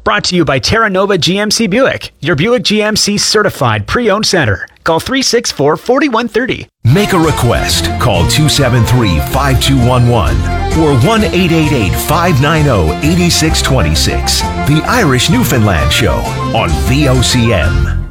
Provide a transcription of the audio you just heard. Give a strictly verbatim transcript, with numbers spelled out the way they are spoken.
Brought to you by Terra Nova G M C Buick, your Buick G M C certified pre-owned center. Call three six four, four one three zero. Make a request. Call two seven three, five two one one or one eight eight eight, five nine zero, eight six two six. The Irish Newfoundland Show on V O C M.